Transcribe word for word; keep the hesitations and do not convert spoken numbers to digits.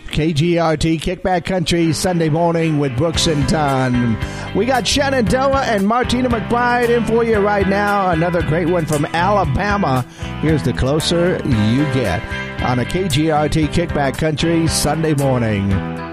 K G R T Kickback Country Sunday morning with Brooks and Dunn. We got Shenandoah and Martina McBride in for you right now. Another great one from Alabama. Here's The Closer You Get on a K G R T Kickback Country Sunday morning.